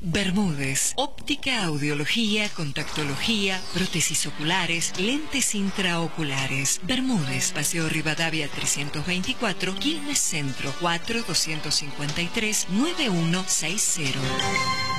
Bermúdez, óptica, audiología, contactología, prótesis oculares, lentes intraoculares. Bermúdez, Paseo Rivadavia 324, Quilmes Centro, 4 253 9160.